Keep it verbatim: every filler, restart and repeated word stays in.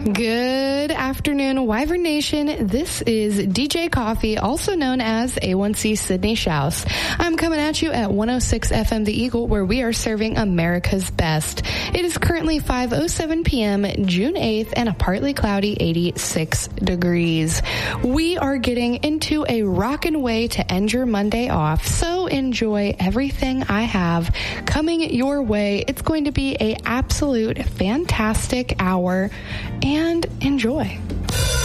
Good afternoon, Wyvern Nation. This is D J Coffee, also known as A one C Sydney Shouse. I'm coming at you at one oh six F M The Eagle, where we are serving America's best. It is currently five oh seven p.m., June eighth, and a partly cloudy eighty-six degrees. We are getting into a rockin' way to end your Monday off, so enjoy everything I have coming your way. It's going to be a absolute fantastic hour, and enjoy.